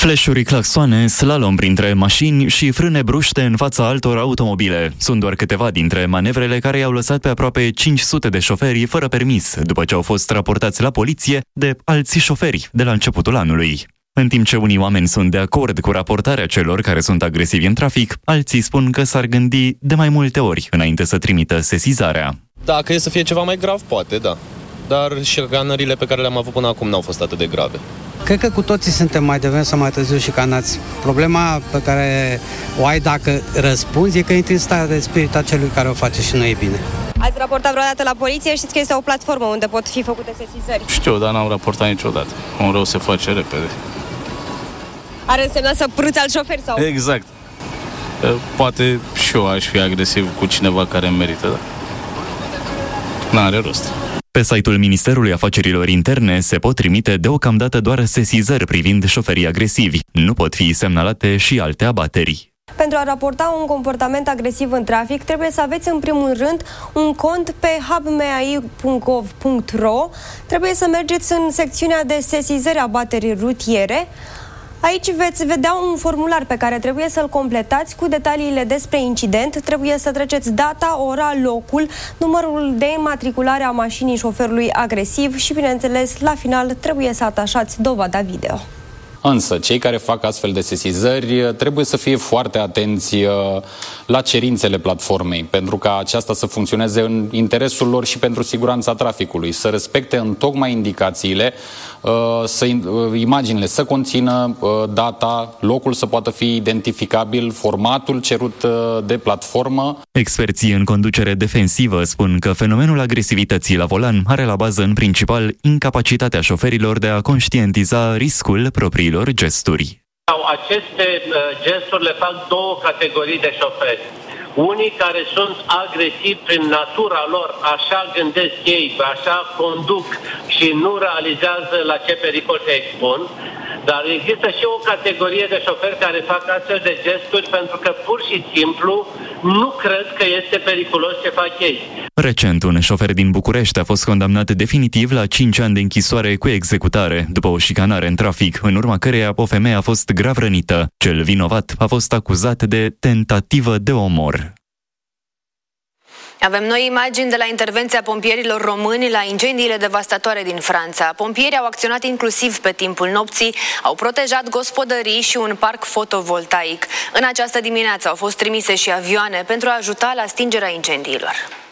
Flash-uri, claxoane, slalom printre mașini și frâne bruște în fața altor automobile. Sunt doar câteva dintre manevrele care i-au lăsat pe aproape 500 de șoferi fără permis, după ce au fost raportați la poliție de alți șoferi de la începutul anului. În timp ce unii oameni sunt de acord cu raportarea celor care sunt agresivi în trafic, alții spun că s-ar gândi de mai multe ori înainte să trimită sesizarea. Dacă e să fie ceva mai grav, poate, da. Dar șicanările pe care le-am avut până acum n-au fost atât de grave. Cred că cu toții suntem mai devreme sau mai târziu șicanați. Problema pe care o ai dacă răspunzi e că intri în starea de spirit a celui care o face și nu e bine. Ați raportat vreodată la poliție? Știți că este o platformă unde pot fi făcute sesizări? Știu, dar n-am raportat niciodată. Un rău se face repede. Ar însemna să părâți alt șofer sau? Exact. Poate și eu aș fi agresiv cu cineva care merită, da. N-are rost. Pe site-ul Ministerului Afacerilor Interne se pot trimite deocamdată doar sesizări privind șoferii agresivi. Nu pot fi semnalate și alte abateri. Pentru a raporta un comportament agresiv în trafic, trebuie să aveți în primul rând un cont pe hubmai.gov.ro. Trebuie să mergeți în secțiunea de sesizări abateri rutiere. Aici veți vedea un formular pe care trebuie să-l completați cu detaliile despre incident. Trebuie să treceți data, ora, locul, numărul de înmatriculare a mașinii șoferului agresiv și, bineînțeles, la final trebuie să atașați dovada video. Însă, cei care fac astfel de sesizări trebuie să fie foarte atenți la cerințele platformei, pentru ca aceasta să funcționeze în interesul lor și pentru siguranța traficului, să respecte întocmai indicațiile, imaginile să conțină data, locul să poată fi identificabil, formatul cerut de platformă. Experții în conducere defensivă spun că fenomenul agresivității la volan are la bază în principal incapacitatea șoferilor de a conștientiza riscul propriilor gesturi. Aceste gesturi le fac două categorii de șoferi. Unii care sunt agresivi prin natura lor, așa gândesc ei, așa conduc și nu realizează la ce pericol se expun. Dar există și o categorie de șoferi care fac astfel de gesturi pentru că pur și simplu nu cred că este periculos ce fac ei. Recent, un șofer din București a fost condamnat definitiv la 5 ani de închisoare cu executare după o șicanare în trafic, în urma căreia o femeie a fost grav rănită. Cel vinovat a fost acuzat de tentativă de omor. Avem noi imagini de la intervenția pompierilor români la incendiile devastatoare din Franța. Pompierii au acționat inclusiv pe timpul nopții, au protejat gospodării și un parc fotovoltaic. În această dimineață au fost trimise și avioane pentru a ajuta la stingerea incendiilor.